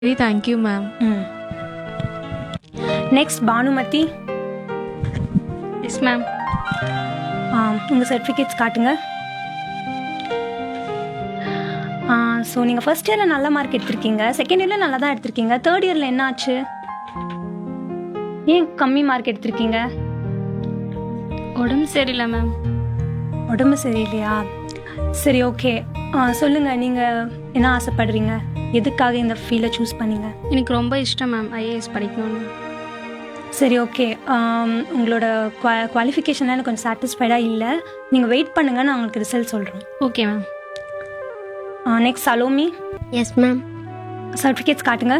Very thank you, ma'am. Next Bhanumathi. Yes, ma'am. உங்கள் certificates காட்டுங்க. So நீங்கள் ஃபர்ஸ்ட் இயரில் நல்ல மார்க் எடுத்திருக்கீங்க, செகண்ட் இயரில் நல்லா தான் எடுத்திருக்கீங்க, தேர்ட் இயரில் என்ன ஆச்சு? ஏன் கம்மி மார்க் எடுத்திருக்கீங்க? உடம்பு சரியில்லை மேம். உடம்பு சரியில்லையா? சரி, ஓகே. சொல்லுங்கள், நீங்கள் என்ன ஆசைப்படுறீங்க? எதுக்காக இந்த ஃபீல்டை சூஸ் பண்ணீங்க? எனக்கு ரொம்ப இஷ்டம் மேம் ஐஏஎஸ் படிக்கணும்னு. சரி, ஓகே. உங்களோட குவாலிஃபிகேஷனில் எனக்கு கொஞ்சம் சாட்டிஸ்ஃபைடாக இல்லை. நீங்கள் வெயிட் பண்ணுங்கள், நான் உங்களுக்கு ரிசல்ட் சொல்கிறேன். Okay ma'am. Next Salome. Yes ma'am. Certificates காட்டுங்க.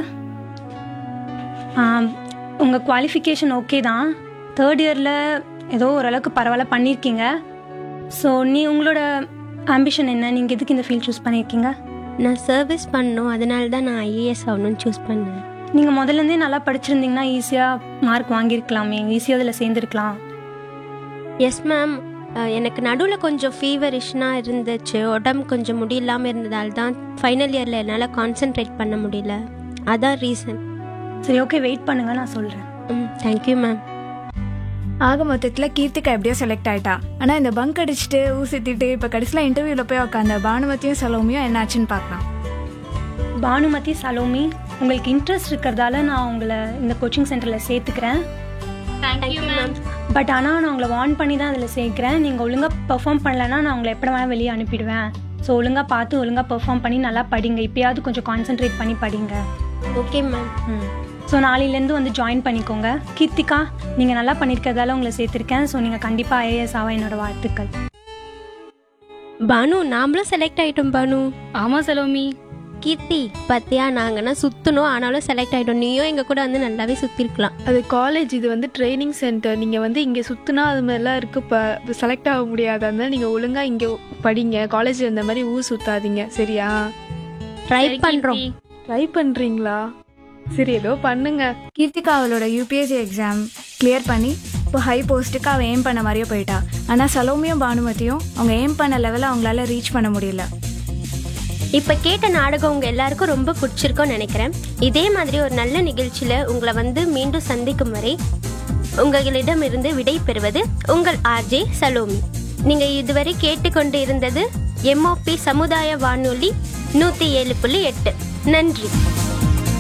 உங்கள் குவாலிஃபிகேஷன் ஓகே தான், தேர்ட் இயரில் ஏதோ ஓரளவுக்கு பரவாயில்ல பண்ணியிருக்கீங்க. ஸோ உங்களோட ஆம்பிஷன் என்ன? நீங்கள் எதுக்கு இந்த ஃபீல்ட் சூஸ் பண்ணியிருக்கீங்க? நான் சர்வீஸ் பண்ணணும், அதனால தான் நான் ஐஏஎஸ் ஆகணும்னு சூஸ் பண்ணேன். நீங்கள் முதல்லேருந்தே நல்லா படிச்சிருந்தீங்கன்னா ஈஸியாக மார்க் வாங்கியிருக்கலாமே, ஈஸியாக அதில் சேர்ந்துருக்கலாம். Yes ma'am. எனக்கு நடுவில் கொஞ்சம் ஃபீவரிஷ்னாக இருந்துச்சு, உடம்பு கொஞ்சம் முடியலாமல் இருந்ததால் தான் ஃபைனல் இயரில் என்னால் கான்சென்ட்ரேட் பண்ண முடியல, அதான் ரீசன். சரி, ஓகே, வெயிட் பண்ணுங்கள், நான் சொல்கிறேன். Thank you ma'am. ஆக மொத்தத்தில் கீர்த்திகா எப்படியோ செலக்ட் ஆகிட்டா. ஆனால் இந்த பங்க் அடிச்சுட்டு ஊசித்திட்டு இப்போ கடைசியில் இன்டர்வியூவில் போய் உட்காந்த பானுமதியும் சலோமியும் என்ன ஆச்சுன்னு பார்க்கலாம். பானுமதி, சலோமி, உங்களுக்கு இன்ட்ரெஸ்ட் இருக்கிறதால நான் உங்களை இந்த கோச்சிங் சென்டரில் சேர்த்துக்கிறேன். Thank you ma'am. பட் ஆனால் நான் உங்களை வார்ன் பண்ணி தான் அதில் சேர்க்குறேன். நீங்கள் ஒழுங்காக பெர்ஃபார்ம் பண்ணலைன்னா நான் உங்களை எப்படி வேணால் வெளியே அனுப்பிடுவேன். ஸோ ஒழுங்காக பார்த்து ஒழுங்காக பெர்ஃபார்ம் பண்ணி நல்லா படிங்க. இப்போயாவது கொஞ்சம் கான்சென்ட்ரேட் பண்ணி படிங்க. Okay ma'am. ஸோ நாளையிலேருந்து வந்து ஜாயின் பண்ணிக்கோங்க. கீர்த்திகா, நீங்கள் நல்லா பண்ணியிருக்கிறதால உங்களை சேர்த்துருக்கேன். ஸோ நீங்கள் கண்டிப்பாக ஐஏஎஸ் ஆக என்னோட வாழ்த்துக்கள். பானு, நாமளும் செலக்ட் ஆகிட்டோம் பானு. ஆமாம் சலோமி. கீர்த்தி, பார்த்தியா, நாங்கன்னா சுற்றணும், ஆனாலும் செலக்ட் ஆகிட்டோம். நீயும் எங்கள் கூட வந்து நல்லாவே சுற்றிருக்கலாம். அது காலேஜ், இது வந்து ட்ரைனிங் சென்டர். நீங்கள் வந்து இங்கே சுற்றினா அது மாதிரிலாம் இருக்குது. இப்போ செலக்ட் ஆக முடியாது. அதனால நீங்கள் ஒழுங்காக இங்கே படிங்க. காலேஜில் இந்த மாதிரி ஊர் சுற்றாதீங்க, சரியா? ட்ரை பண்ணுறோம். ட்ரை பண்ணுறீங்களா? சரி, ஏதோ பண்ணுங்க. கீர்த்திகா அவளோட யூபிஎஸ்சி எக்ஸாம் கிளியர் பண்ணி இப்போ ஹை போஸ்ட்டுக்கு அவள் எய்ம் பண்ண மாதிரியே போயிட்டா. ஆனால் சலோமியும் பானுமதியும் அவங்க எய்ம் பண்ண லெவலில் அவங்களால ரீச் பண்ண முடியல. இப்போ கேட்ட நாடகம் உங்கள் எல்லாருக்கும் ரொம்ப பிடிச்சிருக்கும்னு நினைக்கிறேன். இதே மாதிரி ஒரு நல்ல நிகழ்ச்சியில் உங்களை வந்து மீண்டும் சந்திக்கும் வரை உங்களிடமிருந்து விடை பெறுவது உங்கள் ஆர்ஜே சலோமி. நீங்கள் இதுவரை கேட்டுக்கொண்டு இருந்தது MOP சமுதாய வானொலி 107.8. நன்றி.